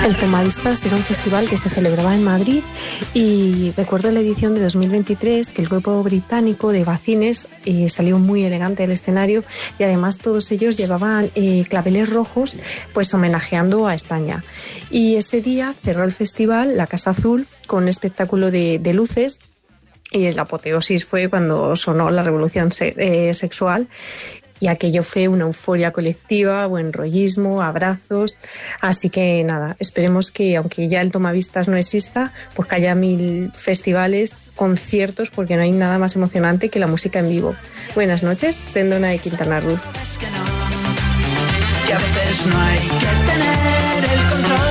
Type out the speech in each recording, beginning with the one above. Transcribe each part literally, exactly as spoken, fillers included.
El Tomavistas era un festival que se celebraba en Madrid y recuerdo la edición de dos mil veintitrés que el grupo británico de Bacines eh, salió muy elegante del escenario y además todos ellos llevaban eh, claveles rojos pues homenajeando a España. Y ese día cerró el festival la Casa Azul con un espectáculo de, de luces. Y la apoteosis fue cuando sonó la revolución se- eh, sexual y aquello fue una euforia colectiva, buen rollismo, abrazos. Así que nada, esperemos que aunque ya el Tomavistas no exista, pues que haya mil festivales, conciertos, porque no hay nada más emocionante que la música en vivo. Buenas noches, Tendona de Quintana Roo. Y a veces no hay que tener el control.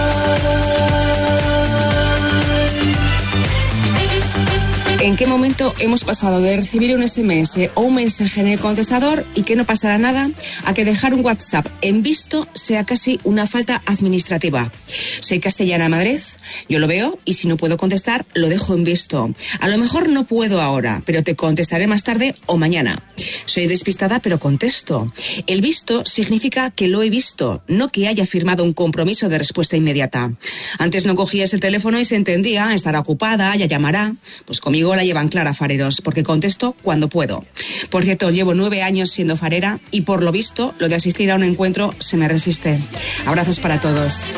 ¿En qué momento hemos pasado de recibir un ese eme ese o un mensaje en el contestador y que no pasará nada a que dejar un WhatsApp en visto sea casi una falta administrativa? Soy castellana de Madrid, yo lo veo y si no puedo contestar lo dejo en visto. A lo mejor no puedo ahora, pero te contestaré más tarde o mañana. Soy despistada pero contesto. El visto significa que lo he visto, no que haya firmado un compromiso de respuesta inmediata. Antes no cogías el teléfono y se entendía, estará ocupada, ya llamará. Pues conmigo la llevan clara, fareros, porque contesto cuando puedo. Por cierto, llevo nueve años siendo farera y por lo visto lo de asistir a un encuentro se me resiste. Abrazos para todos.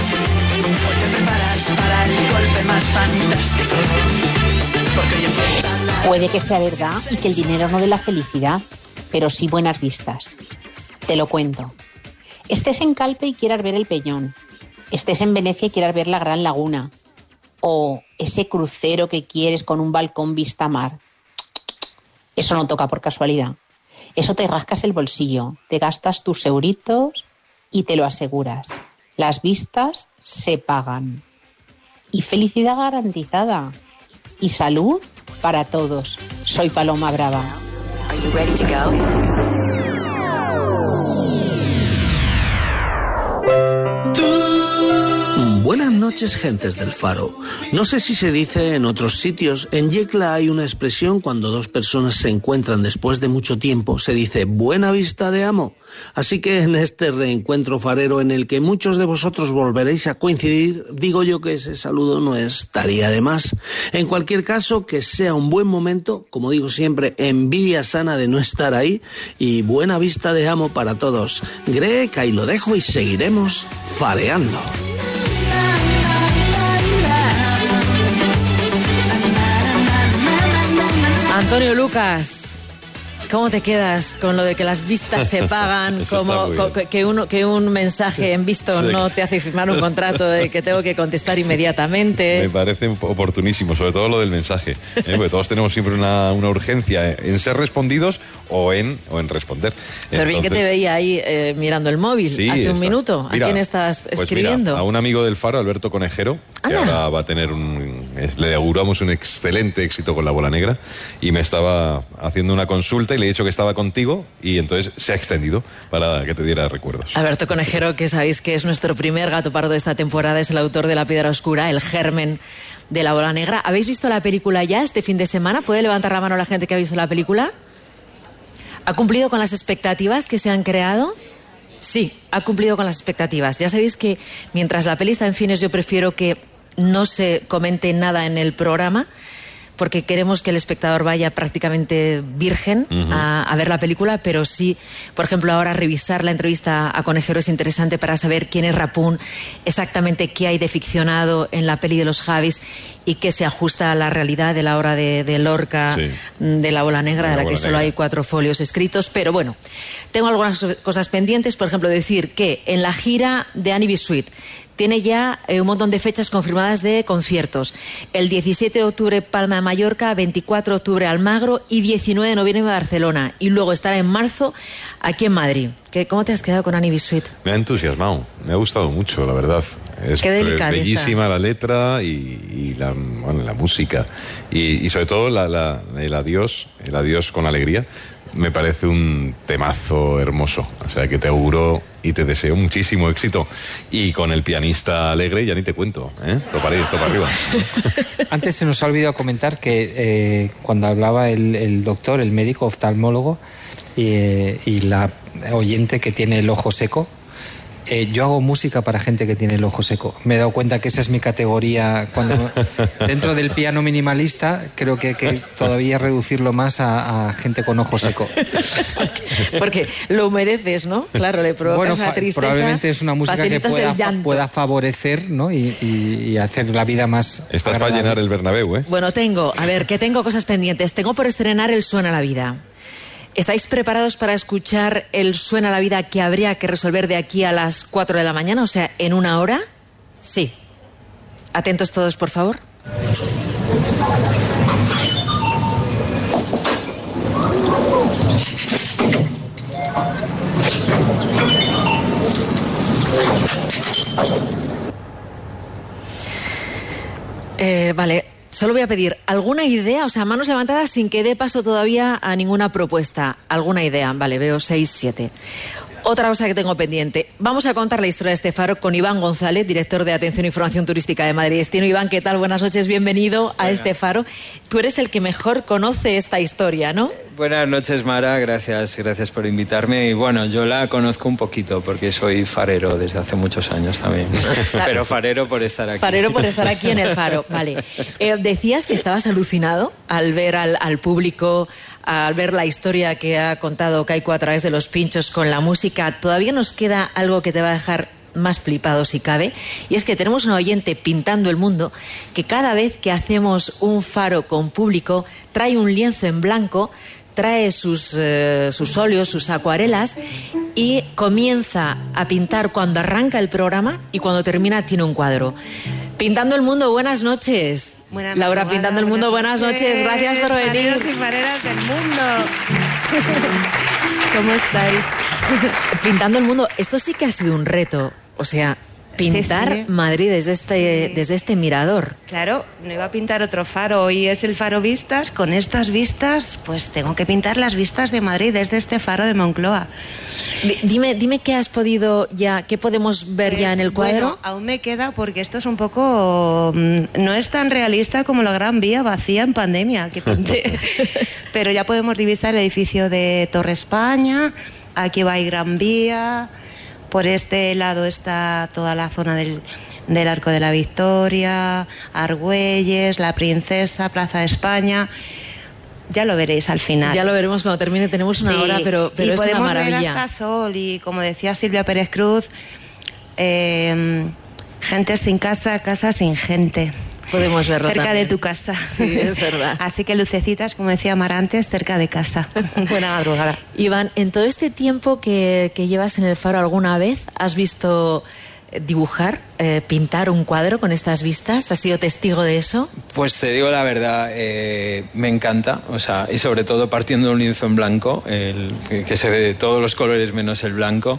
Para el golpe más fantástico. Puede que sea verdad y que el dinero no dé la felicidad, pero sí buenas vistas. Te lo cuento. Estés en Calpe y quieras ver el Peñón. Estés en Venecia y quieras ver la Gran Laguna. O ese crucero que quieres con un balcón vista mar. Eso no toca por casualidad. Eso te rascas el bolsillo, te gastas tus euritos y te lo aseguras. Las vistas se pagan. Y felicidad garantizada. Y salud para todos. Soy Paloma Brava. Are you ready to go? Buenas noches, gentes del Faro. No sé si se dice en otros sitios. En Yecla hay una expresión cuando dos personas se encuentran después de mucho tiempo. Se dice buena vista de amo. Así que en este reencuentro farero en el que muchos de vosotros volveréis a coincidir, digo yo que ese saludo no estaría de más. En cualquier caso, que sea un buen momento, como digo siempre, envidia sana de no estar ahí y buena vista de amo para todos. Greg, ahí lo dejo y seguiremos fareando. Antonio Lucas, ¿cómo te quedas con lo de que las vistas se pagan? Como co- que, uno, que un mensaje en visto sí. no te hace firmar un contrato de que tengo que contestar inmediatamente? Me parece oportunísimo, sobre todo lo del mensaje, ¿eh? Porque todos tenemos siempre una, una urgencia en ser respondidos o en, o en responder. Pero Entonces, bien que te veía ahí eh, mirando el móvil sí, hace un está. minuto. Mira, ¿a quién estás escribiendo? Pues mira, a un amigo del Faro, Alberto Conejero, que Anda. ahora va a tener un... Le auguramos un excelente éxito con La Bola Negra y me estaba haciendo una consulta y le he dicho que estaba contigo y entonces se ha extendido para que te diera recuerdos. Alberto Conejero, que sabéis que es nuestro primer gato pardo de esta temporada, es el autor de La Piedra Oscura, el germen de La Bola Negra. ¿Habéis visto la película ya este fin de semana? ¿Puede levantar la mano la gente que ha visto la película? ¿Ha cumplido con las expectativas que se han creado? Sí, ha cumplido con las expectativas. Ya sabéis que mientras la peli está en cines yo prefiero que no se comente nada en el programa porque queremos que el espectador vaya prácticamente virgen uh-huh. a, a ver la película, pero sí, por ejemplo, ahora revisar la entrevista a Conejero es interesante para saber quién es Rapún, exactamente qué hay de ficcionado en la peli de los Javis y qué se ajusta a la realidad de la obra de, de Lorca, sí. de La Bola Negra, de la, de la que solo negra. hay cuatro folios escritos. Pero bueno, tengo algunas cosas pendientes, por ejemplo, decir que en la gira de Annie B. Sweet tiene ya eh, un montón de fechas confirmadas de conciertos. El diecisiete de octubre Palma de Mallorca, veinticuatro de octubre Almagro y diecinueve de noviembre Barcelona. Y luego estará en marzo aquí en Madrid. ¿Qué, ¿Cómo te has quedado con Annie B. Sweet? Me ha entusiasmado, me ha gustado mucho, la verdad. Es Qué delicadeza. Bellísima la letra y, y la, bueno, la música. Y, y sobre todo la, la, el adiós, el adiós con alegría. Me parece un temazo hermoso. O sea, que te auguro y te deseo muchísimo éxito. Y con el pianista alegre ya ni te cuento, ¿eh? Topa arriba, topa arriba. Antes se nos ha olvidado comentar que eh, cuando hablaba el, el doctor, el médico oftalmólogo, y, y la oyente que tiene el ojo seco, Eh, yo hago música para gente que tiene el ojo seco. Me he dado cuenta que esa es mi categoría. Cuando dentro del piano minimalista, creo que hay que todavía reducirlo más a, a gente con ojo seco. Porque lo humedeces, ¿no? Claro, le provocas bueno, la tristeza. Probablemente es una música que pueda, pueda favorecer, ¿no? y, y, y hacer la vida más Estás agradable. para llenar el Bernabéu, ¿eh? Bueno, tengo, a ver, que tengo cosas pendientes. Tengo por estrenar el Suena la Vida. ¿Estáis preparados para escuchar el Suena la Vida que habría que resolver de aquí a las cuatro de la mañana? O sea, ¿en una hora? Sí. Atentos todos, por favor. Eh, vale. Solo voy a pedir alguna idea, o sea, manos levantadas sin que dé paso todavía a ninguna propuesta. Alguna idea, vale, veo seis, siete. Otra cosa que tengo pendiente. Vamos a contar la historia de este faro con Iván González, director de Atención e Información Turística de Madrid Destino. Iván, ¿qué tal? Buenas noches, bienvenido a este faro. Tú eres el que mejor conoce esta historia, ¿no? Buenas noches, Mara, gracias, gracias por invitarme. Y bueno, yo la conozco un poquito porque soy farero desde hace muchos años también. Pero farero por estar aquí. Farero por estar aquí en el faro, vale. Eh, decías que estabas alucinado al ver al, al público, al ver la historia que ha contado Kaiku a través de los pinchos con la música. Todavía nos queda algo que te va a dejar más flipado si cabe, y es que tenemos un oyente pintando el mundo que cada vez que hacemos un faro con público trae un lienzo en blanco, trae sus, eh, sus óleos, sus acuarelas y comienza a pintar cuando arranca el programa y cuando termina tiene un cuadro. Pintando el mundo, buenas noches. Buenas Laura, noches, Pintando el mundo, buenas noches. Gracias por venir. Fareros y fareras del mundo. ¿Cómo estáis? Pintando el mundo, esto sí que ha sido un reto. O sea, pintar sí, sí. Madrid desde este, Sí. desde este mirador. Claro, no iba a pintar otro faro. Hoy es el faro vistas. Con estas vistas, pues tengo que pintar las vistas de Madrid desde este faro de Moncloa. D- Dime, dime qué has podido ya, qué podemos ver Pues, ya en el cuadro. Bueno, aún me queda porque esto es un poco... mm, no es tan realista como la Gran Vía vacía en pandemia que pinté. Pero ya podemos divisar el edificio de Torre España, aquí va y Gran Vía, por este lado está toda la zona del, del Arco de la Victoria, Argüelles, La Princesa, Plaza de España... Ya lo veréis al final. Ya lo veremos cuando termine, tenemos una Sí, hora, pero, pero y es una podemos maravilla. ver hasta sol y, como decía Silvia Pérez Cruz, eh, gente sin casa, casa sin gente. Podemos verlo cerca también. de tu casa. Sí, es verdad. Así que lucecitas, como decía Mar antes, cerca de casa. Buena madrugada. Iván, en todo este tiempo que, que llevas en el faro, ¿alguna vez has visto dibujar, eh, pintar un cuadro con estas vistas? ¿Has sido testigo de eso? Pues te digo la verdad, eh, me encanta, o sea, y sobre todo partiendo de un lienzo en blanco, el, que, que se ve de todos los colores menos el blanco.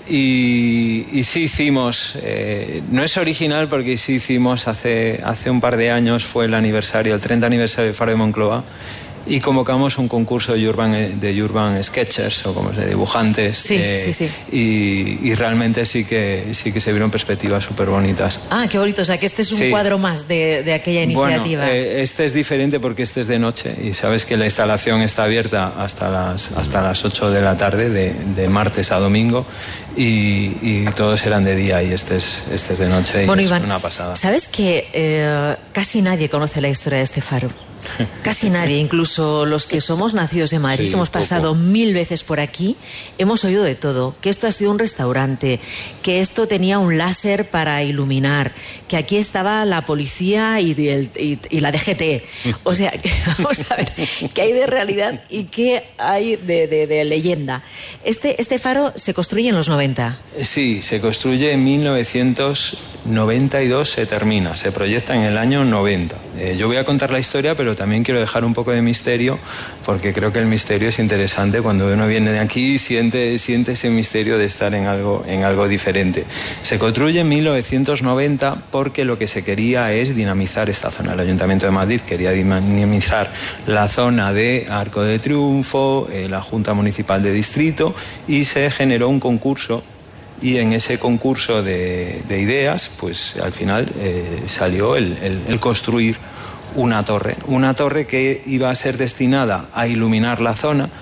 Y, y sí hicimos, eh, no es original porque sí hicimos hace, hace un par de años, fue el aniversario, el treinta aniversario del Faro de Moncloa, y convocamos un concurso de Urban, de urban Sketchers, o como se dice, dibujantes. Sí, eh, sí, sí. Y, y realmente sí que, sí que se vieron perspectivas súper bonitas. Ah, qué bonito, o sea que este es un Sí. cuadro más de, de aquella iniciativa. Bueno, eh, este es diferente porque este es de noche y sabes que la instalación está abierta hasta las, hasta las ocho de la tarde, de, de martes a domingo, y, y todos eran de día y este es, este es de noche y Bueno, es Iván, una pasada. ¿sabes que eh, casi nadie conoce la historia de este faro? Casi nadie, incluso los que somos nacidos en Madrid, Sí, que hemos poco. pasado mil veces por aquí, hemos oído de todo, que esto ha sido un restaurante, que esto tenía un láser para iluminar, que aquí estaba la policía y, el- y- y la D G T. O sea, que vamos a ver qué hay de realidad y qué hay de, de- de leyenda. Este, este faro se construye en los noventa. Sí, se construye en mil novecientos noventa y dos, se termina, se proyecta en el año noventa. Eh, yo voy a contar la historia, pero también quiero dejar un poco de misterio, porque creo que el misterio es interesante. Cuando uno viene de aquí, siente, siente ese misterio de estar en algo, en algo diferente. Se construye en mil novecientos noventa porque lo que se quería es dinamizar esta zona. El Ayuntamiento de Madrid quería dinamizar la zona de Arco de Triunfo, eh, la Junta Municipal de Distrito, y se generó un concurso. Y en ese concurso de, de ideas, pues al final eh, salió el, el- el construir una torre. Una torre que iba a ser destinada a iluminar la zona,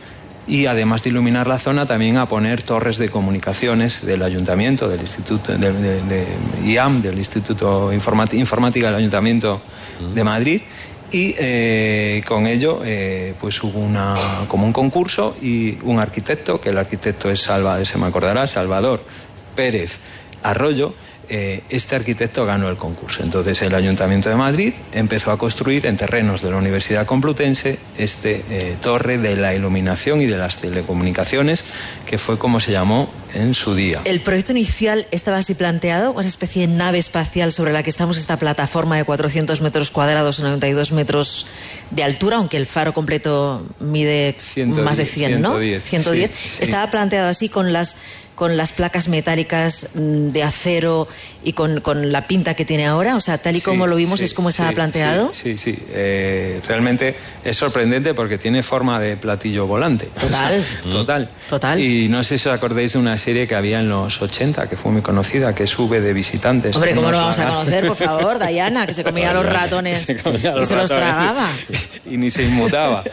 y además de iluminar la zona también a poner torres de comunicaciones del ayuntamiento, del Instituto de, de, de I A M, del Instituto Informática, Informática del Ayuntamiento de Madrid. Y eh, con ello eh, pues hubo una, como un concurso y un arquitecto, que el arquitecto es, Salva, se me acordará, Salvador Pérez Arroyo. Eh, este arquitecto ganó el concurso. Entonces el Ayuntamiento de Madrid empezó a construir en terrenos de la Universidad Complutense este eh, torre de la iluminación y de las telecomunicaciones, que fue como se llamó en su día. ¿El proyecto inicial estaba así planteado? ¿Una especie de nave espacial sobre la que estamos, esta plataforma de cuatrocientos metros cuadrados y noventa y dos metros de altura, aunque el faro completo mide ciento diez, más de cien, ¿no? ciento diez, ciento diez. Sí, sí. ¿Estaba planteado así con las... con las placas metálicas de acero y con, con la pinta que tiene ahora? O sea, tal y como Sí, lo vimos, sí, ¿es como estaba sí, planteado? Sí, sí, sí. Eh, realmente es sorprendente porque tiene forma de platillo volante. Total. O sea, total. Total. Y no sé si os acordáis de una serie que había en los ochenta, que fue muy conocida, que Sube de visitantes. Hombre, ¿cómo Unos lo vamos a lagartos. conocer, por favor, Diana? Que se comía los ratones Se comía los y se los ratones tragaba. Y, y ni se inmutaba.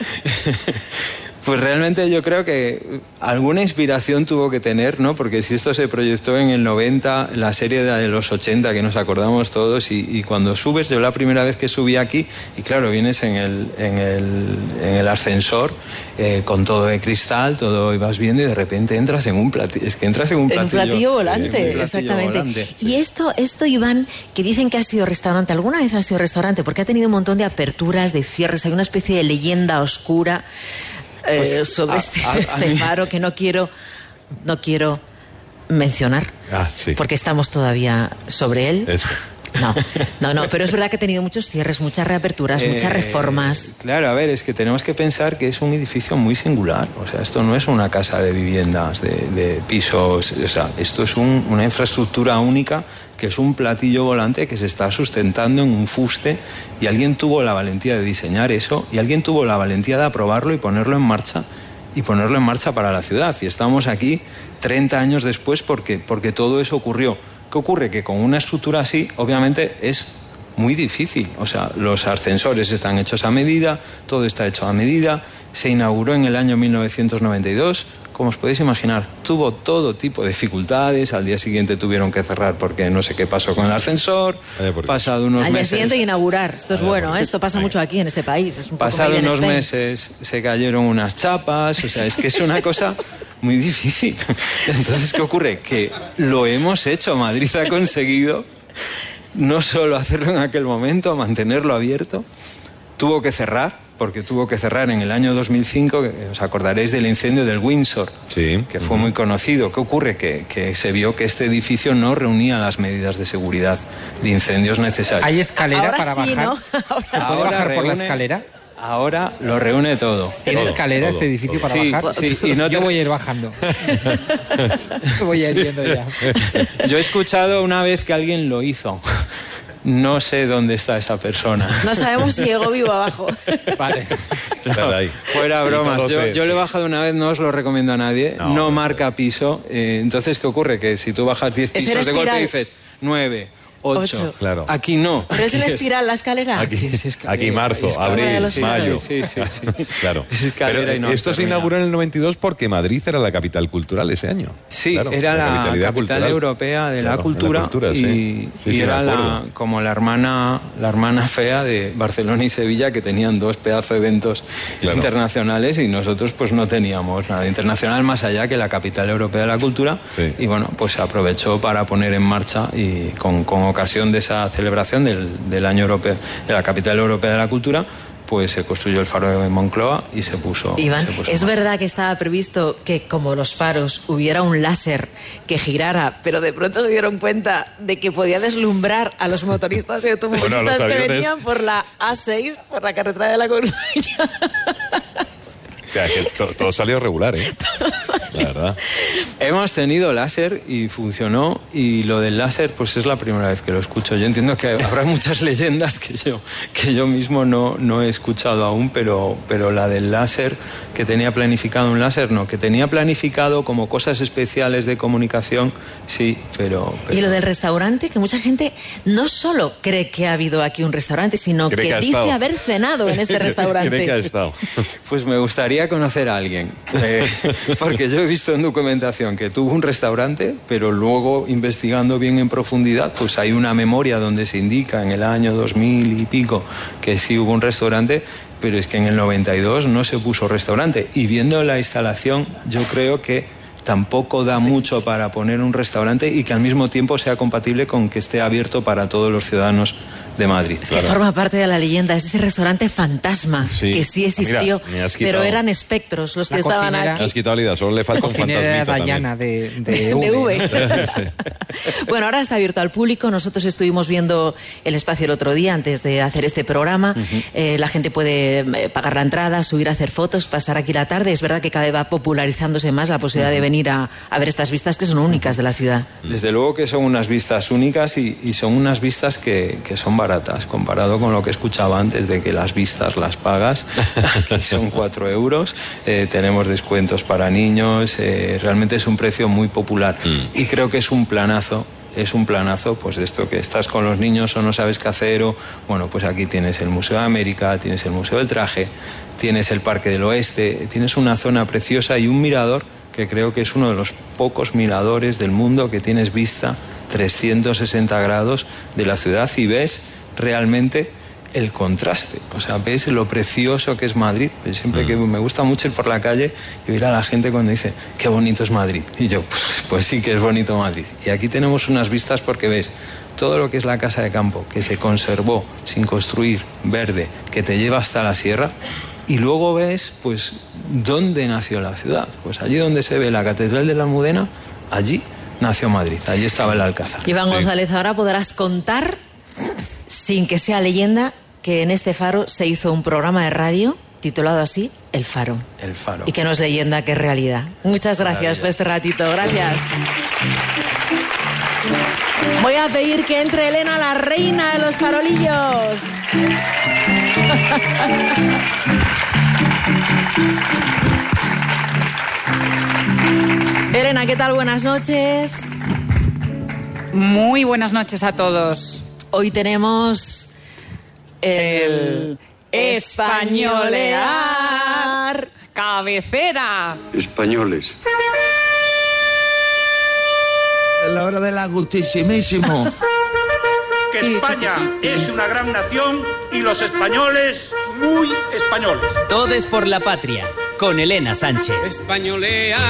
Pues realmente yo creo que alguna inspiración tuvo que tener, ¿no? Porque si esto se proyectó en el noventa, la serie de los ochenta, que nos acordamos todos, y, y cuando subes, yo la primera vez que subí aquí, y claro, vienes en el, en el, en el ascensor, eh, con todo de cristal, todo ibas viendo, y de repente entras en un platillo, es que entras en un platillo, En un platillo volante, en un platillo exactamente. volante. Y esto, esto, Iván, que dicen que ha sido restaurante, ¿alguna vez ha sido restaurante? Porque ha tenido un montón de aperturas, de cierres, hay una especie de leyenda oscura eh, Pues, sobre a- este, a- a este mí- faro que no quiero, no quiero mencionar, Ah, sí. porque estamos todavía sobre él. Eso. No, no, no, pero es verdad que ha tenido muchos cierres, muchas reaperturas, muchas Eh, reformas. Claro, a ver, es que tenemos que pensar que es un edificio muy singular. O sea, esto no es una casa de viviendas, de, de pisos. O sea, esto es un- una infraestructura única, que es un platillo volante que se está sustentando en un fuste, y alguien tuvo la valentía de diseñar eso, y alguien tuvo la valentía de aprobarlo y ponerlo en marcha, y ponerlo en marcha para la ciudad. Y estamos aquí treinta años después porque, porque todo eso ocurrió. ¿Qué ocurre? Que con una estructura así, obviamente, es muy difícil. O sea, los ascensores están hechos a medida, todo está hecho a medida. Se inauguró en el año mil novecientos noventa y dos. Como os podéis imaginar, tuvo todo tipo de dificultades. Al día siguiente tuvieron que cerrar porque no sé qué pasó con el ascensor. Eh, porque- Pasado unos Al día meses... siguiente inaugurar. Esto es Vaya, bueno, porque- ¿eh? Esto pasa mucho aquí en este país. Es un poco Pasado made in unos Spain. meses se cayeron unas chapas, o sea, es que es una cosa muy difícil. Entonces, ¿qué ocurre? Que lo hemos hecho, Madrid ha conseguido no solo hacerlo en aquel momento, mantenerlo abierto, tuvo que cerrar, porque tuvo que cerrar en el año dos mil cinco, que os acordaréis del incendio del Windsor, Sí. que fue muy conocido. ¿Qué ocurre? Que, que se vio que este edificio no reunía las medidas de seguridad de incendios necesarias. ¿Hay escalera Ahora para sí, bajar? ¿no? ¿Se puede Ahora bajar por la reúne- escalera? Ahora lo reúne todo. ¿Tiene Todo, escalera todo, este edificio todo. para Sí, bajar? sí, y no te- Yo voy a ir bajando. voy a ir yendo ya. Yo he escuchado una vez que alguien lo hizo. No sé dónde está esa persona. No sabemos si llegó vivo abajo. Vale. Estar ahí. Fuera Y bromas. no lo Yo, sé. yo lo he bajado una vez, no os lo recomiendo a nadie. No, No, no marca piso. Eh, entonces, ¿qué ocurre? Que si tú bajas diez Es en pisos de golpe espiral. dices nueve, ocho. Ocho. Claro. Aquí no. Pero es en Aquí espiral la escalera. Aquí, es escalera, aquí marzo, escalera de abril, los mayo. Sí, sí, sí. Claro. Es escalera Pero y no esto se termina. inauguró en el noventa y dos porque Madrid era la capital cultural ese año. Sí, Claro, era la, capitalidad capital cultural. europea de Claro, la cultura, cultura, y, sí. Sí, y sí, era me la, acuerdo. como la hermana, la hermana fea de Barcelona y Sevilla, que tenían dos pedazos de eventos Claro. internacionales, y nosotros pues no teníamos nada internacional más allá que la capital europea de la cultura. Sí. Y bueno, pues se aprovechó para poner en marcha, y con, con ocasión de esa celebración del, del año europeo de la capital europea de la cultura, pues se construyó el faro de Moncloa y se puso. Iván, se puso en ¿es marcha. verdad que estaba previsto que, como los faros, hubiera un láser que girara, pero de pronto se dieron cuenta de que podía deslumbrar a los motoristas y automovilistas Bueno, a los que aviones. venían por la A seis, por la carretera de La Coruña? O sea, que to- todo salió regular, ¿eh? La verdad. Hemos tenido láser y funcionó, y lo del láser pues es la primera vez que lo escucho. Yo entiendo que habrá muchas leyendas que yo, que yo mismo no, no he escuchado aún, pero, pero la del láser, que tenía planificado un láser, no, que tenía planificado como cosas especiales de comunicación, sí, pero... pero- Y lo del restaurante, que mucha gente no solo cree que ha habido aquí un restaurante, sino Cree que, que ha dice estado. haber cenado en este restaurante. Cree que ha estado. Pues me gustaría quería conocer a alguien, eh, porque yo he visto en documentación que tuvo un restaurante, pero luego investigando bien en profundidad, pues hay una memoria donde se indica en el año dos mil y pico que sí hubo un restaurante, pero es que en el noventa y dos no se puso restaurante. Y viendo la instalación, yo creo que tampoco da mucho para poner un restaurante y que al mismo tiempo sea compatible con que esté abierto para todos los ciudadanos de Madrid. Es que claro, forma parte de la leyenda, es ese restaurante fantasma, sí, que sí existió, mira, pero eran espectros los que la estaban aquí. Me has quitado la idea, solo le falta un fantasmita Dayana de, de, de V. Sí. Bueno, ahora está abierto al público, nosotros estuvimos viendo el espacio el otro día antes de hacer este programa, uh-huh. eh, la gente puede pagar la entrada, subir a hacer fotos, pasar aquí la tarde, es verdad que cada vez va popularizándose más la posibilidad uh-huh. de venir a, a ver estas vistas que son únicas de la ciudad. Desde luego que son unas vistas únicas y, y son unas vistas que, que son baratas, comparado con lo que escuchaba antes de que las vistas las pagas. Aquí son cuatro euros, eh, tenemos descuentos para niños, eh, realmente es un precio muy popular mm. y creo que es un planazo. Es un planazo, pues de esto que estás con los niños o no sabes qué hacer, o bueno, pues aquí tienes el Museo de América, tienes el Museo del Traje, tienes el Parque del Oeste, tienes una zona preciosa y un mirador que creo que es uno de los pocos miradores del mundo que tienes vista trescientos sesenta grados de la ciudad y ves realmente el contraste, o sea, ves lo precioso que es Madrid. Siempre que me gusta mucho ir por la calle y oír a la gente cuando dice qué bonito es Madrid, y yo, pues, pues sí que es bonito Madrid. Y aquí tenemos unas vistas porque ves todo lo que es la Casa de Campo, que se conservó sin construir, verde, que te lleva hasta la sierra, y luego ves pues dónde nació la ciudad, pues allí donde se ve la Catedral de la Almudena, allí nació Madrid, allí estaba el Alcázar. Iván sí. González, ahora podrás contar, sin que sea leyenda, que en este faro se hizo un programa de radio titulado así, El Faro. El Faro. Y que no es leyenda, que es realidad. Muchas gracias por este ratito. Gracias. Voy a pedir que entre Elena, la reina de los farolillos. Elena, ¿qué tal? Buenas noches. Muy buenas noches a todos. Hoy tenemos el, el españolear. Cabecera. Españoles. La hora del agustísimísimo. Que España es una gran nación y los españoles muy españoles. Todes por la patria, con Elena Sánchez. Españolear.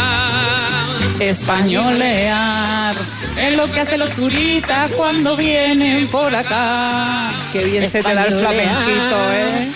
Españolear. Es lo que hacen los turistas cuando vienen por acá. Qué bien se te da el flamenquito, ¿eh?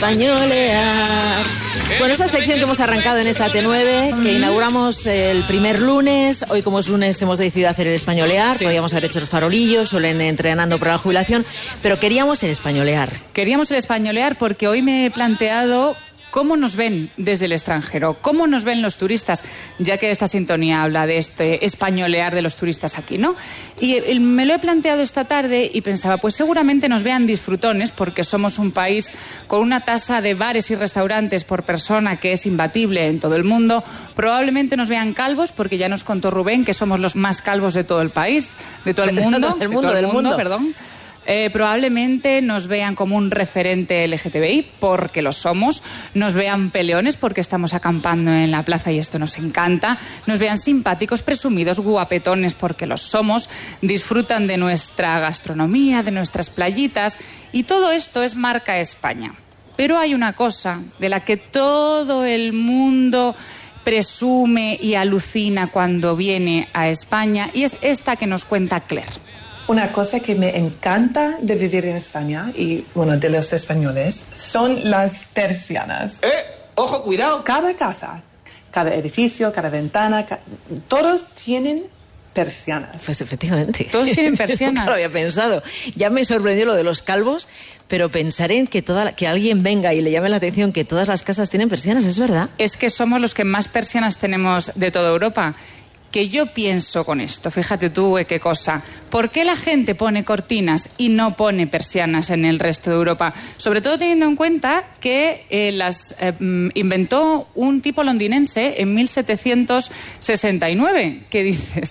Españolear. Bueno, esta sección que hemos arrancado en esta T nueve, que inauguramos el primer lunes, hoy como es lunes hemos decidido hacer el españolear, sí. Podíamos haber hecho los farolillos, suelen entrenando para la jubilación, pero queríamos el españolear. Queríamos el españolear porque hoy me he planteado cómo nos ven desde el extranjero, cómo nos ven los turistas, ya que esta sintonía habla de este españolear de los turistas aquí, ¿no? Y me lo he planteado esta tarde y pensaba, pues seguramente nos vean disfrutones porque somos un país con una tasa de bares y restaurantes por persona que es imbatible en todo el mundo. Probablemente nos vean calvos porque ya nos contó Rubén que somos los más calvos de todo el país, de todo el mundo, del mundo, de todo el del mundo, mundo. perdón. Eh, probablemente nos vean como un referente L G T B I, porque lo somos, nos vean peleones porque estamos acampando en la plaza y esto nos encanta, nos vean simpáticos, presumidos, guapetones porque lo somos, disfrutan de nuestra gastronomía, de nuestras playitas, y todo esto es marca España. Pero hay una cosa de la que todo el mundo presume y alucina cuando viene a España, y es esta que nos cuenta Claire. Una cosa que me encanta de vivir en España, y bueno, de los españoles, son las persianas. ¡Eh! ¡Ojo, cuidado! Cada casa, cada edificio, cada ventana, ca- todos tienen persianas. Pues efectivamente. Todos tienen persianas. Nunca lo había pensado. Ya me sorprendió lo de los calvos, pero pensar en que, toda la, que alguien venga y le llame la atención que todas las casas tienen persianas, ¿es verdad? Es que somos los que más persianas tenemos de toda Europa. Que yo pienso con esto, fíjate tú eh, qué cosa. ¿Por qué la gente pone cortinas y no pone persianas en el resto de Europa? Sobre todo teniendo en cuenta que eh, las eh, inventó un tipo londinense en mil setecientos sesenta y nueve. ¿Qué dices?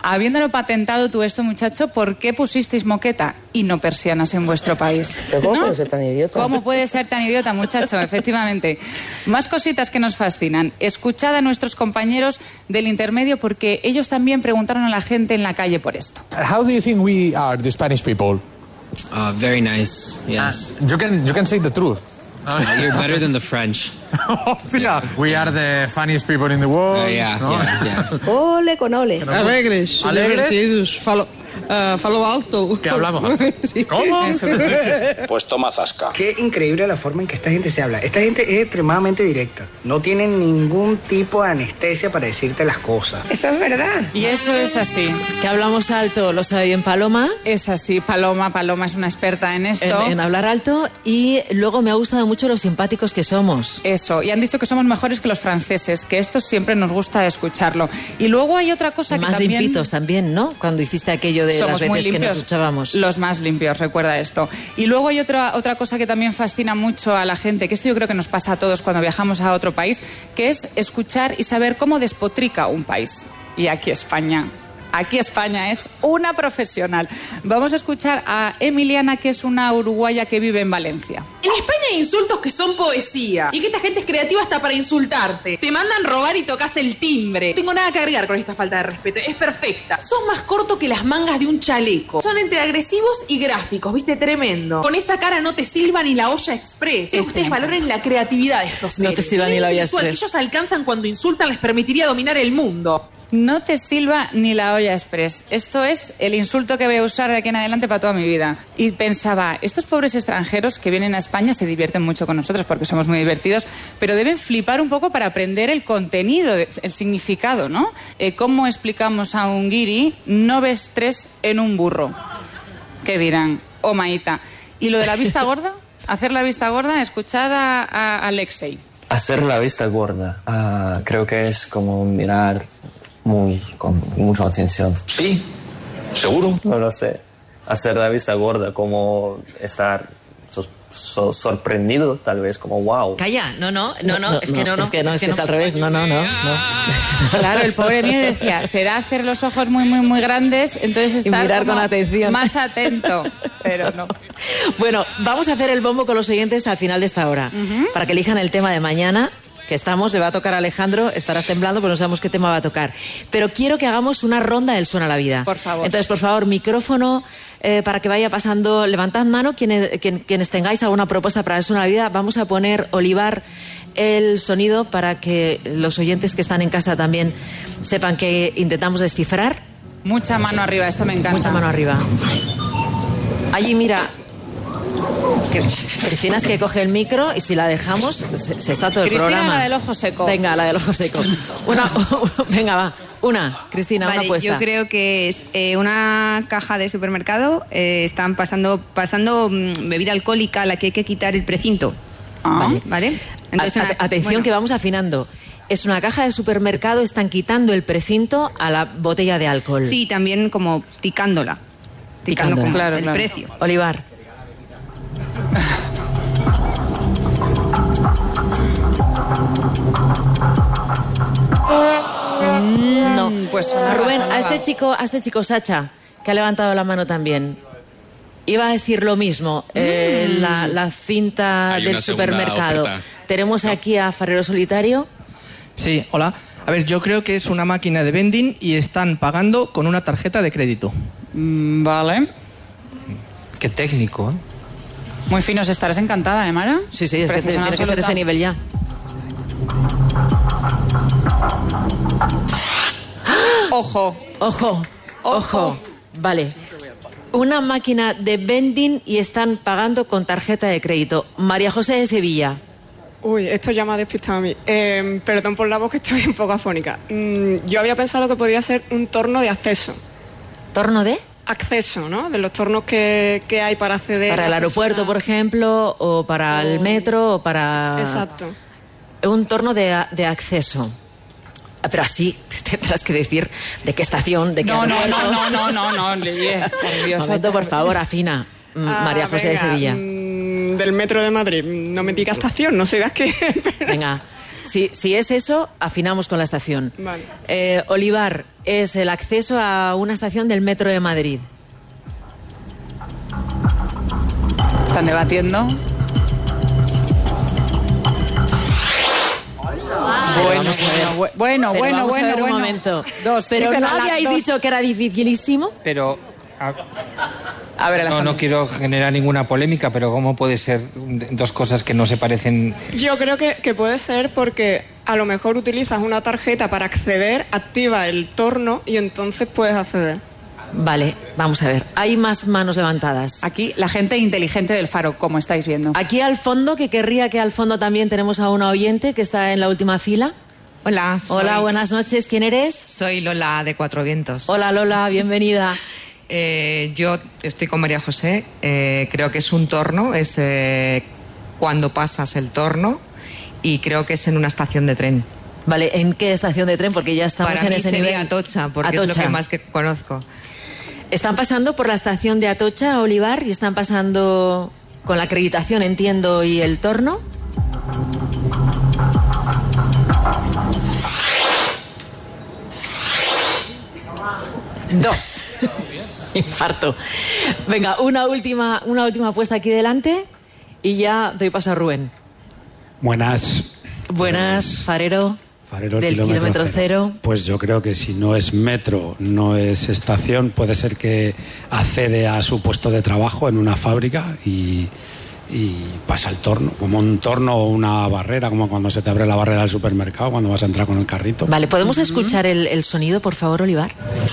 Habiéndolo patentado tú esto, muchacho, ¿por qué pusisteis moqueta y no persianas en vuestro país? ¿Cómo ¿No? puede ser tan idiota? ¿Cómo puede ser tan idiota, muchacho? Efectivamente. Más cositas que nos fascinan. Escuchad a nuestros compañeros del intermedio porque ellos también preguntaron a la gente en la calle por esto. How do you think we are, the Spanish people? Uh, very nice, yes. Uh, you can you can say the truth. Uh, you're better than the French. Yeah. We are the funniest people in the world. Uh, yeah, no? yeah, yeah. Ole con ole. Alegres, ¿Alegres? divertidos, falo, uh, falo alto. ¿Qué hablamos? Sí. ¿Cómo? Pues toma zasca. Qué increíble la forma en que esta gente se habla. Esta gente es extremadamente directa. No tienen ningún tipo de anestesia para decirte las cosas. Eso es verdad. Y eso es así. Que hablamos alto, lo sabe bien Paloma. Es así, Paloma. Paloma es una experta en esto. En, en hablar alto, y luego me ha gustado mucho lo simpáticos que somos. Eso, y han dicho que somos mejores que los franceses, que esto siempre nos gusta escucharlo. Y luego hay otra cosa que Más también... limpitos también, ¿no? Cuando hiciste aquello de Somos las muy veces que limpios, nos echábamos. Los más limpios, recuerda esto. Y luego hay otra, otra cosa que también fascina mucho a la gente, que esto yo creo que nos pasa a todos cuando viajamos a otro país, que es escuchar y saber cómo despotrica un país. Y aquí España... Aquí España es una profesional. Vamos a escuchar a Emiliana, que es una uruguaya que vive en Valencia. En España hay insultos que son poesía. Y que esta gente es creativa hasta para insultarte. Te mandan robar y tocas el timbre. No tengo nada que agregar con esta falta de respeto. Es perfecta. Son más cortos que las mangas de un chaleco. Son entre agresivos y gráficos, ¿viste? Tremendo. Con esa cara no te silba ni la olla express. Este. Ustedes valoren la creatividad de estos seres. No te silba ni la olla express. Que ellos alcanzan cuando insultan les permitiría dominar el mundo. No te silba ni la olla express. Esto es el insulto que voy a usar de aquí en adelante para toda mi vida. Y pensaba, estos pobres extranjeros que vienen a España se divierten mucho con nosotros porque somos muy divertidos, pero deben flipar un poco para aprender el contenido, el significado, ¿no? Eh, ¿Cómo explicamos a un guiri no ves tres en un burro? ¿Qué dirán? Oh, maíta. ¿Y lo de la vista gorda? Hacer la vista gorda, escuchad a, a Alexei. Hacer la vista gorda, uh, creo que es como mirar muy con mucha atención. Sí, seguro. No lo sé. Hacer la vista gorda, como estar so, so, sorprendido, tal vez, como wow. Calla, no, no, no, no, es que no, no. Es que no, es que es al revés, no, no, no, no. Claro, el pobre mío decía, será hacer los ojos muy, muy, muy grandes, entonces estar y mirar con atención. Más atento, pero no. Bueno, vamos a hacer el bombo con los oyentes al final de esta hora, uh-huh. para que elijan el tema de mañana. Que estamos, le va a tocar a Alejandro, estarás temblando, pero no sabemos qué tema va a tocar. Pero quiero que hagamos una ronda del Suena la Vida. Por favor. Entonces, por favor, micrófono eh, para que vaya pasando. Levantad mano quienes, quien, quienes tengáis alguna propuesta para el Suena la Vida. Vamos a poner, Olivar, el sonido para que los oyentes que están en casa también sepan que intentamos descifrar. Mucha mano arriba, esto me encanta. Mucha mano arriba. Allí, mira... Que Cristina es que coge el micro y si la dejamos se, se está todo el Cristina, programa. Cristina, la del ojo seco. Venga, la del ojo seco. Una, venga, va. Una, Cristina, vale, una apuesta. Yo creo que es eh, una caja de supermercado. Eh, están pasando pasando mm, bebida alcohólica a la que hay que quitar el precinto. Ah. Vale. ¿Vale? Entonces, a, una, atención, bueno. que vamos afinando. Es una caja de supermercado, están quitando el precinto a la botella de alcohol. Sí, también como picándola. Picando Picándola. claro, el claro. precio. Olivar. No, pues sonaba, Rubén, sonaba. a este chico, a este chico Sacha, que ha levantado la mano también. Iba a decir lo mismo, eh, Mm. la, la cinta Hay del una segunda supermercado. oferta. Tenemos aquí a Farero Solitario. Sí, hola. A ver, yo creo que es una máquina de vending y están pagando con una tarjeta de crédito. Mm, vale. Qué técnico, ¿eh? Muy finos, estarás encantada, ¿eh, Mara? Sí, sí, es que tiene que ser este nivel ya. Ojo. Ojo, ojo. Vale. Una máquina de vending y están pagando con tarjeta de crédito. María José de Sevilla. Uy, esto ya me ha despistado a mí. Eh, perdón por la voz, que estoy un poco afónica. Mm, yo había pensado que podía ser un torno de acceso. ¿Torno de? Acceso, ¿no? De los tornos que, que hay para acceder. Para el aeropuerto, por ejemplo, o para el metro, o para... Exacto. Un torno de, de acceso. Pero así tendrás que decir de qué estación, de qué No, no, aeropuerto. no, no, no, no, no, Lidia, por Dios. Momento, por favor, afina. Ah, María José venga, de Sevilla. mm, del metro de Madrid. No me diga estación, no sé de qué. Venga. Si, si es eso, afinamos con la estación. Vale. Eh, Olivar, es el acceso a una estación del Metro de Madrid. Están debatiendo. Bueno, bueno, bueno, Pero bueno, vamos a bueno, ver un bueno. momento. Dos. Pero Dicen no a las habíais dos. dicho que era dificilísimo. Pero a, A ver, no, Alejandro. no quiero generar ninguna polémica, pero ¿cómo puede ser dos cosas que no se parecen? Yo creo que, que puede ser porque a lo mejor utilizas una tarjeta para acceder, activa el torno y entonces puedes acceder. Vale, vamos a ver. Hay más manos levantadas. Aquí la gente inteligente del Faro, como estáis viendo. Aquí al fondo, que querría que al fondo también tenemos a una oyente que está en la última fila. Hola. Soy, Hola, buenas noches. ¿Quién eres? Soy Lola de Cuatro Vientos. Hola, Lola, bienvenida. Eh, yo estoy con María José. Eh, creo que es un torno, es eh, cuando pasas el torno y creo que es en una estación de tren. Vale, ¿en qué estación de tren? Porque ya estamos Para en mí ese sería nivel. Atocha, porque Atocha. es lo que más que conozco. Están pasando por la estación de Atocha, Olivar, y están pasando con la acreditación, entiendo, y el torno. Dos. Infarto. Venga, una última, una última apuesta aquí delante y ya doy paso a Rubén. Buenas. Buenas, farero. Farero del kilómetro cero. Pues yo creo que si no es metro, no es estación, puede ser que accede a su puesto de trabajo en una fábrica y, y pasa el torno, como un torno o una barrera, como cuando se te abre la barrera del supermercado, cuando vas a entrar con el carrito. Vale, ¿podemos escuchar el, el sonido, por favor, Olivar?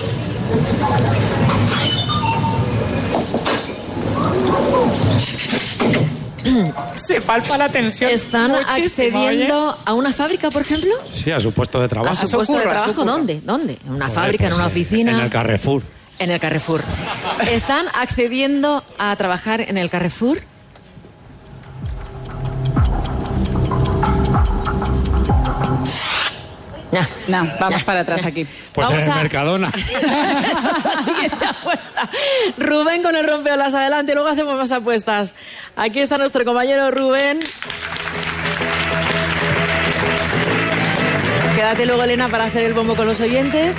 Se palpa la tensión. ¿Están muchísimo, accediendo oye. a una fábrica, por ejemplo? Sí, a su puesto de trabajo. ¿A su puesto de trabajo? ¿Dónde? ¿Dónde? ¿En una Joder, fábrica, pues, en una eh, oficina? En el Carrefour. En el Carrefour. ¿Están accediendo a trabajar en el Carrefour? No, no, vamos para atrás aquí. Pues Vamos en el a- Mercadona. Esa es la siguiente apuesta. Rubén con el rompeolas adelante, luego hacemos más apuestas. Aquí está nuestro compañero Rubén. Quédate luego, Elena, para hacer el bombo con los oyentes.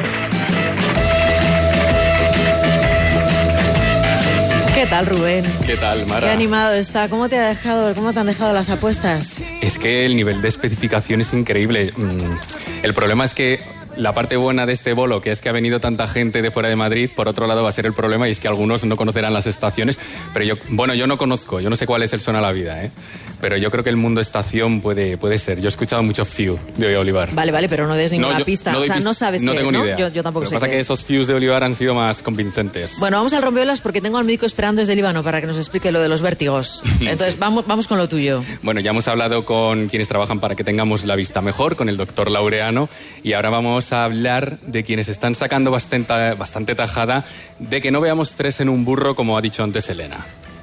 ¿Qué tal, Rubén? ¿Qué tal, Mara? Qué animado está. ¿Cómo te ha dejado, cómo te han dejado las apuestas? Es que el nivel de especificación es increíble. Mm, El problema es que la parte buena de este bolo, que es que ha venido tanta gente de fuera de Madrid, por otro lado va a ser el problema y es que algunos no conocerán las estaciones, pero yo, bueno, yo no conozco, yo no sé cuál es el Suena la Vida, ¿eh? Pero yo creo que el mundo estación puede, puede ser. Yo he escuchado mucho Few de Olivar. Vale, vale, pero no des ninguna yo- pista. doy O sea, pist- no sabes no qué tengo es, ni ¿no? idea. Yo, yo tampoco Lo sé que pasa qué es que es. esos Fews de Olivar han sido más convincentes. Bueno, vamos al rompeolas porque tengo al médico esperando desde Líbano para que nos explique lo de los vértigos. Entonces, vamos, vamos con lo tuyo. Bueno, ya hemos hablado con quienes trabajan para que tengamos la vista mejor, con el doctor Laureano, y ahora vamos a hablar de quienes están sacando bastante, bastante tajada de que no veamos tres en un burro, como ha dicho antes Elena.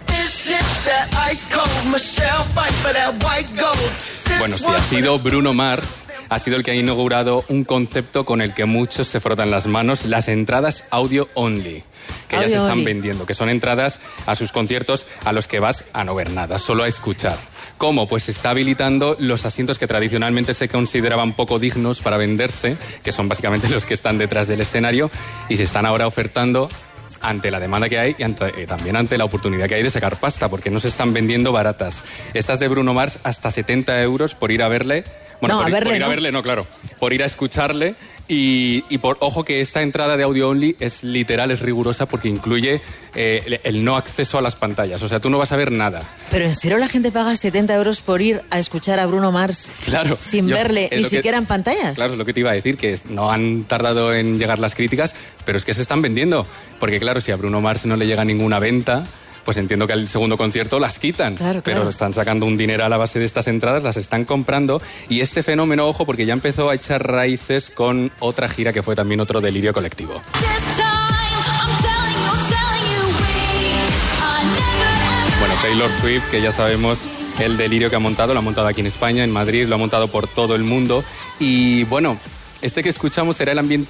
Bueno, sí, ha sido Bruno Mars, ha sido el que ha inaugurado un concepto con el que muchos se frotan las manos, las entradas audio only, que ya Audio se están only. vendiendo, que son entradas a sus conciertos a los que vas a no ver nada, solo a escuchar. ¿Cómo? Pues está habilitando los asientos que tradicionalmente se consideraban poco dignos para venderse, que son básicamente los que están detrás del escenario, y se están ahora ofertando ante la demanda que hay y ante- eh, también ante la oportunidad que hay de sacar pasta, porque no se están vendiendo baratas. Estas de Bruno Mars hasta setenta euros por ir a verle. Bueno, No, por, a ir- verle, por ir a ¿no? verle, no, claro. Por ir a escucharle y, y por, ojo que esta entrada de audio only es literal, es rigurosa porque incluye eh, el, el no acceso a las pantallas. O sea, tú no vas a ver nada. Pero ¿en serio la gente paga setenta euros por ir a escuchar a Bruno Mars Claro. sin yo- verle es ni lo que- siquiera en pantallas? Claro, es lo que te iba a decir, que es- no han tardado en llegar las críticas, pero es que se están vendiendo. Porque claro, si a Bruno Mars no le llega ninguna venta, pues entiendo que al segundo concierto las quitan. Claro, pero claro. están sacando un dinero a la base de estas entradas, las están comprando. Y este fenómeno, ojo, porque ya empezó a echar raíces con otra gira que fue también otro delirio colectivo. Bueno, Taylor Swift, que ya sabemos el delirio que ha montado, lo ha montado aquí en España, en Madrid, lo ha montado por todo el mundo. Y bueno, este que escuchamos será el ambiente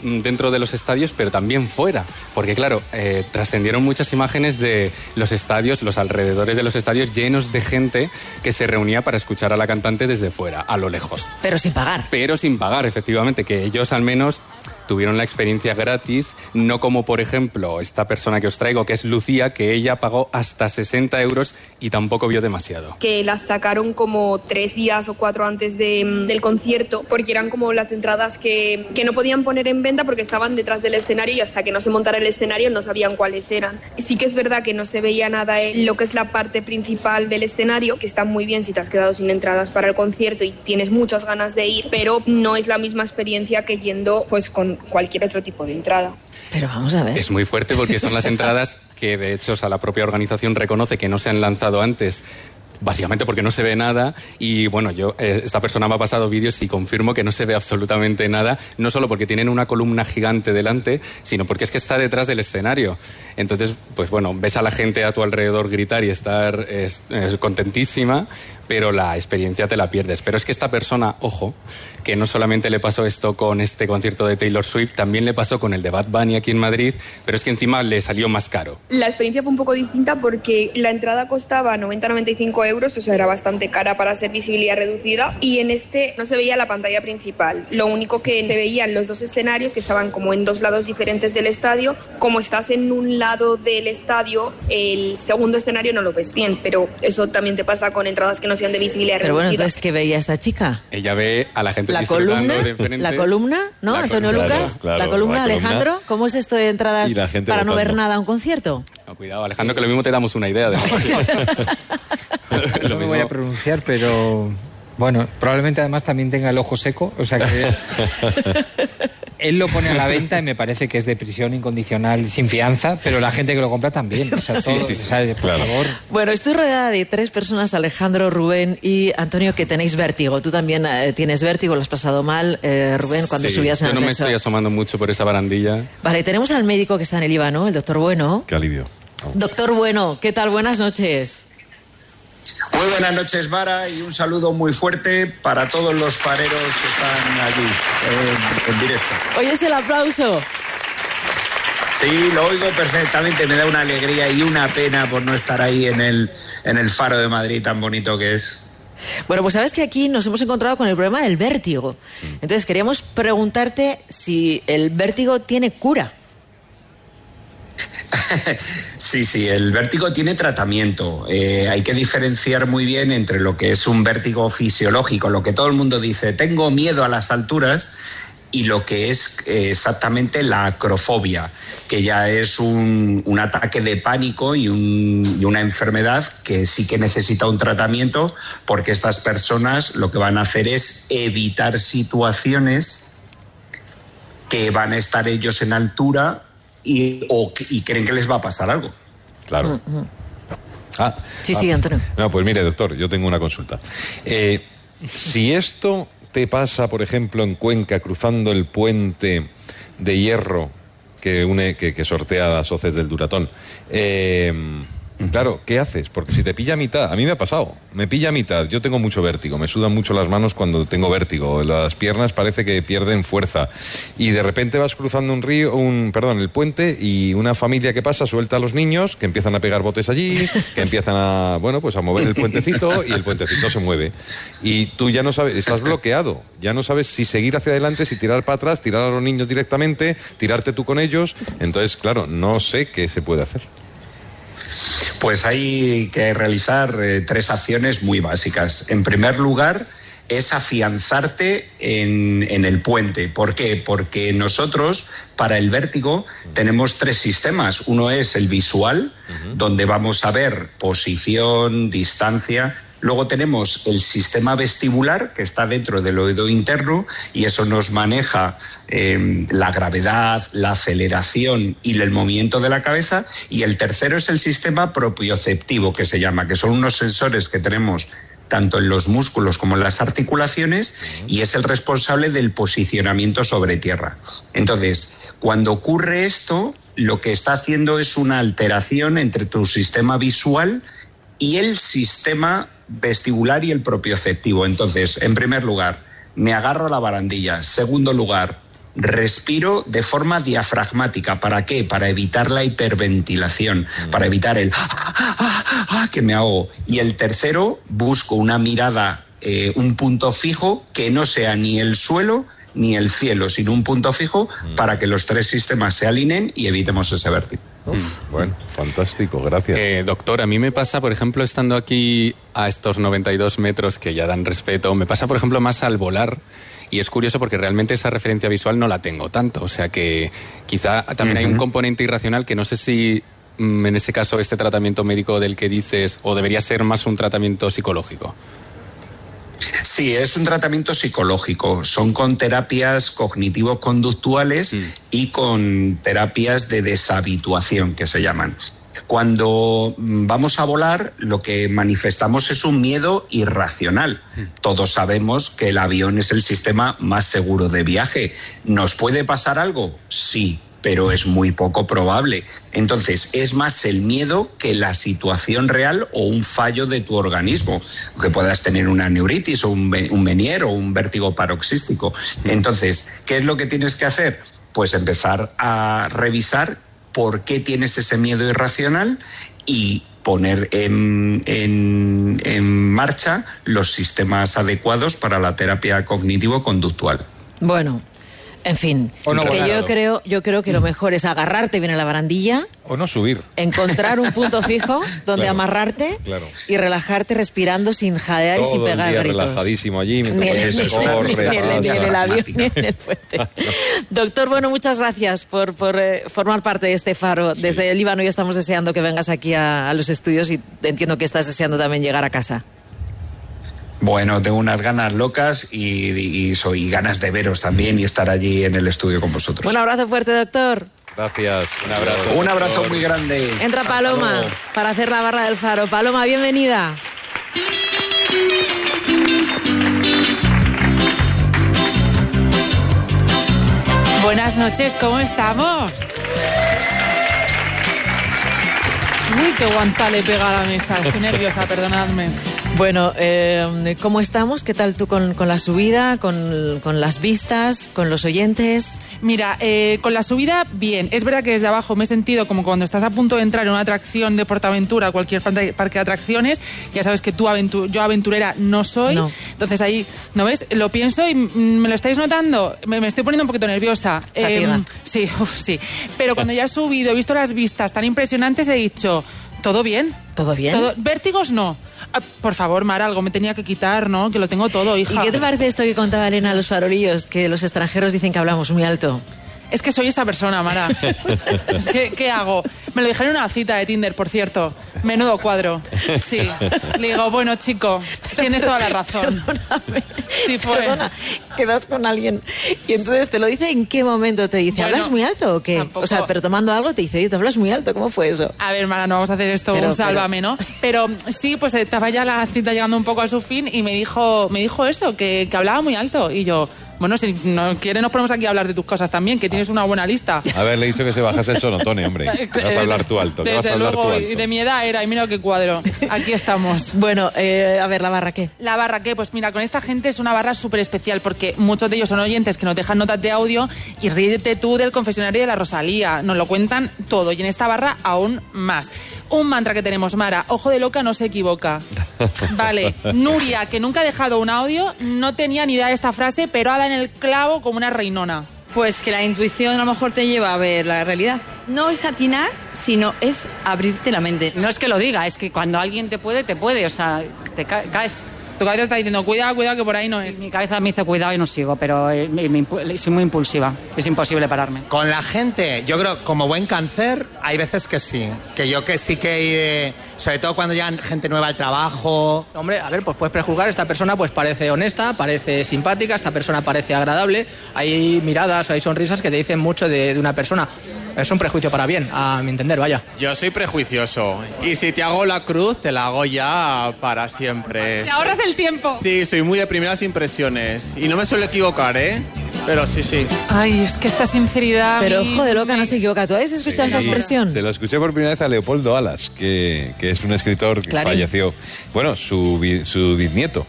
dentro de los estadios, pero también fuera. Porque claro, eh, trascendieron muchas imágenes de los estadios, los alrededores de los estadios llenos de gente que se reunía para escuchar a la cantante desde fuera, a lo lejos. Pero sin pagar. Pero sin pagar, efectivamente, que ellos al menos tuvieron la experiencia gratis, no como por ejemplo esta persona que os traigo, que es Lucía, que ella pagó hasta sesenta euros y tampoco vio demasiado. Que las sacaron como tres días o cuatro antes de, del concierto, porque eran como las entradas que, que no podían poner en venta porque estaban detrás del escenario y hasta que no se montara el escenario no sabían cuáles eran. Sí que es verdad que no se veía nada en lo que es la parte principal del escenario, que está muy bien si te has quedado sin entradas para el concierto y tienes muchas ganas de ir, pero no es la misma experiencia que yendo pues con cualquier otro tipo de entrada. Pero vamos a ver. Es muy fuerte porque son las entradas que de hecho o sea, la propia organización reconoce que no se han lanzado antes, básicamente porque no se ve nada. Y bueno, yo eh, esta persona me ha pasado vídeos y confirmo que no se ve absolutamente nada, no solo porque tienen una columna gigante delante, sino porque es que está detrás del escenario. Entonces, pues bueno, ves a la gente a tu alrededor gritar y estar es, es contentísima, pero la experiencia te la pierdes. Pero es que esta persona, ojo, que no solamente le pasó esto con este concierto de Taylor Swift, también le pasó con el de Bad Bunny aquí en Madrid, pero es que encima le salió más caro. La experiencia fue un poco distinta porque la entrada costaba noventa a noventa y cinco euros, o sea, era bastante cara para ser visibilidad reducida, y en este no se veía la pantalla principal. Lo único que se veían los dos escenarios, que estaban como en dos lados diferentes del estadio. Como estás en un lado del estadio, el segundo escenario no lo ves bien, pero eso también te pasa con entradas que no sean de visibilidad Pero reducida. bueno, entonces, ¿qué veía esta chica? Ella ve a la gente La disfrutando columna, de frente. la columna, ¿no? La Antonio columna, Lucas, claro, la columna, la columna. Alejandro, ¿cómo es esto de entradas Y la gente para no ver votando. nada a un concierto? No, cuidado, Alejandro, que lo mismo te damos una idea de No me voy a pronunciar, pero bueno, probablemente además también tenga el ojo seco, o sea que él lo pone a la venta y me parece que es de prisión incondicional sin fianza, pero la gente que lo compra también, o sea, todo, Sí, sí, sí. o sea, por favor. Bueno, estoy rodeada de tres personas, Alejandro, Rubén y Antonio, que tenéis vértigo. Tú también eh, tienes vértigo, lo has pasado mal, eh, Rubén, cuando Sí, subías en yo no me ascensor. estoy asomando mucho por esa barandilla. Vale, tenemos al médico que está en el I V A, ¿no? El doctor Bueno. Qué alivio. Doctor Bueno, ¿qué tal? Buenas noches. Muy buenas noches, Mara, y un saludo muy fuerte para todos los fareros que están allí en, en directo. ¿Oyes el aplauso? Sí, lo oigo perfectamente, me da una alegría y una pena por no estar ahí en el, en el Faro de Madrid tan bonito que es. Bueno, pues sabes que aquí nos hemos encontrado con el problema del vértigo. Entonces queríamos preguntarte si el vértigo tiene cura. Sí, sí, el vértigo tiene tratamiento. Eh, hay que diferenciar muy bien entre lo que es un vértigo fisiológico, lo que todo el mundo dice, tengo miedo a las alturas, y lo que es eh, exactamente la acrofobia, que ya es un, un ataque de pánico y, un, y una enfermedad que sí que necesita un tratamiento, porque estas personas lo que van a hacer es evitar situaciones que van a estar ellos en altura y, o, y creen que les va a pasar algo. Claro. Ah, Sí, sí, Antonio. No, pues mire, doctor, yo tengo una consulta. Eh, si esto te pasa, por ejemplo, en Cuenca, cruzando el puente de hierro que une, que, que sortea las hoces del Duratón, eh, claro, ¿qué haces? Porque si te pilla a mitad, a mí me ha pasado, me pilla a mitad, yo tengo mucho vértigo, me sudan mucho las manos cuando tengo vértigo, las piernas parece que pierden fuerza, y de repente vas cruzando un río, un, perdón, el puente, y una familia que pasa suelta a los niños, que empiezan a pegar botes allí, que empiezan a, bueno, pues a mover el puentecito, y el puentecito se mueve. Y tú ya no sabes, estás bloqueado, ya no sabes si seguir hacia adelante, si tirar para atrás, tirar a los niños directamente, tirarte tú con ellos, entonces, claro, no sé qué se puede hacer. Pues hay que realizar eh, tres acciones muy básicas. En primer lugar, es afianzarte en, en el puente. ¿Por qué? Porque nosotros, para el vértigo, tenemos tres sistemas. Uno es el visual, uh-huh. donde vamos a ver posición, distancia. Luego tenemos el sistema vestibular, que está dentro del oído interno, y eso nos maneja eh, la gravedad, la aceleración y el movimiento de la cabeza. Y el tercero es el sistema propioceptivo, que se llama, que son unos sensores que tenemos tanto en los músculos como en las articulaciones, y es el responsable del posicionamiento sobre tierra. Entonces, cuando ocurre esto, lo que está haciendo es una alteración entre tu sistema visual y el sistema vestibular y el propioceptivo. Entonces, en primer lugar, me agarro a la barandilla. Segundo lugar, respiro de forma diafragmática. ¿Para qué? Para evitar la hiperventilación, para evitar el ah, ah, ah, ah, que me ahogo. Y el tercero, busco una mirada, eh, un punto fijo que no sea ni el suelo ni el cielo, sino un punto fijo mm. para que los tres sistemas se alineen y evitemos ese vértigo. Uf, bueno, fantástico, gracias. Eh, doctor, a mí me pasa, por ejemplo, estando aquí a estos noventa y dos metros que ya dan respeto, me pasa, por ejemplo, más al volar. Y es curioso porque realmente esa referencia visual no la tengo tanto. O sea que quizá también uh-huh. hay un componente irracional que no sé si mm, en ese caso este tratamiento médico del que dices, o debería ser más un tratamiento psicológico. Sí, es un tratamiento psicológico. Son con terapias cognitivo-conductuales mm. y con terapias de deshabituación, que se llaman. Cuando vamos a volar, lo que manifestamos es un miedo irracional. Mm. Todos sabemos que el avión es el sistema más seguro de viaje. ¿Nos puede pasar algo? Sí, pero es muy poco probable. Entonces, es más el miedo que la situación real o un fallo de tu organismo, que puedas tener una neuritis o un, un Meniere o un vértigo paroxístico. Entonces, ¿qué es lo que tienes que hacer? Pues empezar a revisar por qué tienes ese miedo irracional y poner en, en, en marcha los sistemas adecuados para la terapia cognitivo-conductual. Bueno, en fin, o no que volado. yo creo, yo creo que lo mejor es agarrarte bien a la barandilla. O no subir. Encontrar un punto fijo donde claro, amarrarte claro. y relajarte respirando sin jadear todo y sin pegar el día gritos. relajadísimo allí. Ni en, Mientras ni, corre, ni, ni, pasa. ni en el avión ni en el puente. Doctor, bueno, muchas gracias por, por eh, formar parte de este faro. Sí. Desde el Líbano ya estamos deseando que vengas aquí a, a los estudios y entiendo que estás deseando también llegar a casa. Bueno, tengo unas ganas locas y, y, y ganas de veros también y estar allí en el estudio con vosotros. Un abrazo fuerte, doctor. Gracias. Un abrazo. Un abrazo muy grande. Entra Paloma para hacer la barra del faro. Paloma, bienvenida. Buenas noches, ¿cómo estamos? Uy, qué guanta le pega a la mesa. Estoy nerviosa, perdonadme. Bueno, eh, ¿cómo estamos? ¿Qué tal tú con, con la subida, con, con las vistas, con los oyentes? Mira, eh, con la subida, bien. Es verdad que desde abajo me he sentido como cuando estás a punto de entrar en una atracción de PortAventura, cualquier parque de atracciones. Ya sabes que tú aventu- yo aventurera no soy. No. Entonces ahí, ¿no ves? Lo pienso y me lo estáis notando. Me, me estoy poniendo un poquito nerviosa. Fatiga. Eh, sí, uf, sí. Pero cuando ya he subido, he visto las vistas tan impresionantes, he dicho... ¿Todo bien? ¿Todo bien? ¿Todo? ¿Vértigos no? Ah, por favor, Mar, algo me tenía que quitar, ¿no? Que lo tengo todo, hija. ¿Y qué te parece esto que contaba Elena a los farolillos? Que los extranjeros dicen que hablamos muy alto. Es que soy esa persona, Mara. Es que, ¿qué hago? Me lo dijeron en una cita de Tinder, por cierto. Menudo cuadro. Sí. Le digo, bueno, chico, tienes toda la razón. Perdóname. Sí fue. Perdona, quedas con alguien y entonces te lo dice, ¿en qué momento te dice? Bueno, ¿hablas muy alto o qué? tampoco. O sea, pero tomando algo te dice, oye, ¿te hablas muy alto? ¿Cómo fue eso? A ver, Mara, no vamos a hacer esto Pero, un sálvame, ¿no? Pero sí, pues estaba ya la cita llegando un poco a su fin y me dijo, me dijo eso, que, que hablaba muy alto. Y yo... Bueno, si no quieres nos ponemos aquí a hablar de tus cosas también, que tienes una buena lista. Haberle dicho que se bajase el sonotone, hombre. Que vas a hablar tú alto. Que vas a hablar luego, tú alto. Y de mi edad era, y mira qué cuadro. Aquí estamos. Bueno, eh, a ver, ¿la barra qué? ¿La barra qué? Pues mira, con esta gente es una barra súper especial porque muchos de ellos son oyentes que nos dejan notas de audio y ríete tú del confesionario de la Rosalía. Nos lo cuentan todo y en esta barra aún más. Un mantra que tenemos, Mara, ojo de loca no se equivoca. Vale, Nuria, que nunca ha dejado un audio, no tenía ni idea de esta frase, pero ha dado en el clavo como una reinona. Pues que la intuición a lo mejor te lleva a ver la realidad. No es atinar, sino es abrirte la mente. No es que lo diga, es que cuando alguien te puede, te puede, o sea, te ca- caes. Tu cabeza está diciendo, cuidado, cuidado, que por ahí no es. Mi cabeza me dice cuidado y no sigo, pero eh, me- me impu- soy muy impulsiva, es imposible pararme. Con la gente, yo creo, como buen cáncer, hay veces que sí. Que yo que sí que, eh, sobre todo cuando llegan gente nueva al trabajo. Hombre, a ver, pues puedes prejuzgar, esta persona pues parece honesta, parece simpática, esta persona parece agradable, hay miradas o hay sonrisas que te dicen mucho de, de una persona. Es un prejuicio para bien, a mi entender, vaya. Yo soy prejuicioso y si te hago la cruz, te la hago ya para siempre. Te ahorras el tiempo. Sí, soy muy de primeras impresiones y no me suelo equivocar, ¿eh? Pero sí, sí. Ay, es que esta sinceridad... Pero a mí- ojo de loca no se equivoca. ¿Tú habéis escuchado esa Sí, expresión? Se lo escuché por primera vez a Leopoldo Alas, que, que es un escritor que Clarín. falleció. Bueno, su, bi- su bisnieto.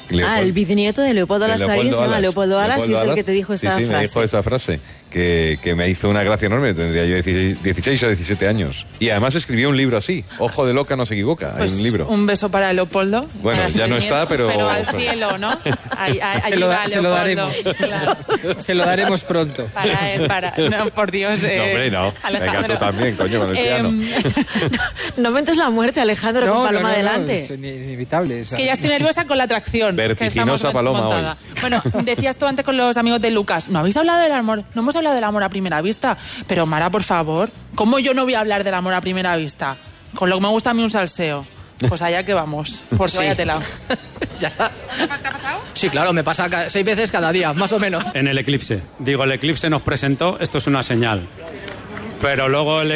Ah, el bisnieto de Leopoldo Alas Clarín se llama Leopoldo Alas y es el que te dijo esta sí, sí, frase. me dijo esa frase, que, que me hizo una gracia enorme. Tendría yo dieciséis, dieciséis o diecisiete años. Y además escribió un libro así, Ojo de loca no se equivoca, Pues hay un libro. Un beso para Leopoldo. Bueno, para ya no está, pero... Pero al cielo, ¿no? Ahí, ahí, Se lo, allí da- va se lo Leopoldo. daremos. Claro. Se lo daremos pronto. Para él, para... No, por Dios. Eh, No, hombre, no. Alejandro. Venga, tú también, coño, con el piano. Em, No mentes la muerte, Alejandro, con Paloma no, no, delante. es inevitable. o Es sea. que ya estoy nerviosa con la atracción. Vertiginosa Paloma montada. Bueno, decías tú antes con los amigos de Lucas, no habéis hablado del amor, no hemos hablado del amor a primera vista. Pero Mara, por favor, ¿cómo yo no voy a hablar del amor a primera vista? Con lo que me gusta a mí un salseo. Pues allá que vamos, por si Sí. vaya tela. Ya está. ¿Te ha pasado? Sí, claro, me pasa ca- seis veces cada día, más o menos. En el eclipse. Digo, el eclipse nos presentó, esto es una señal. Pero luego el